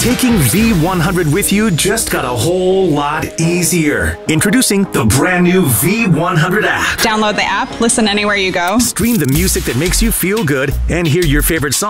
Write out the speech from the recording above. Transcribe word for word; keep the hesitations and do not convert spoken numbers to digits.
Taking V one hundred with you just got a whole lot easier. Introducing the brand new V one hundred app. Download the app, listen anywhere you go. Stream the music that makes you feel good, and hear your favorite songs